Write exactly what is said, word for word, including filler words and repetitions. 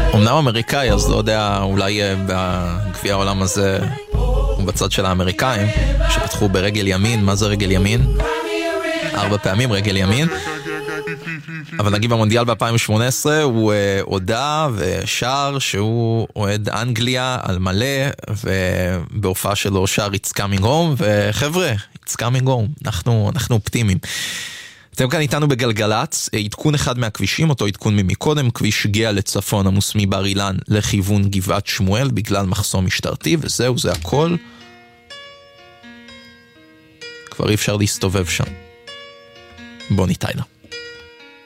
אמנם אמריקאי, אז לא יודע, אולי בגביע העולם הזה הוא בצד של האמריקאים שפתחו ברגל ימין. מה זה רגל ימין? ארבע פעמים רגל ימין. אבל נגיד במונדיאל ב-אלפיים שמונה עשרה הוא uh, הודע ושר שהוא אוהד אנגליה על מלא, ובהופעה שלו שר It's coming home, וחבר'ה, It's coming home, אנחנו, אנחנו אופטימיים. אתם כאן איתנו בגלגלץ, עדכון אחד מהכבישים, אותו עדכון ממקודם, כביש גאה לצפון עמוס מבר אילן לכיוון גבעת שמואל בגלל מחסום משטרתי, וזהו, זה הכל. כבר אי אפשר להסתובב שם. בוא ניתן לה.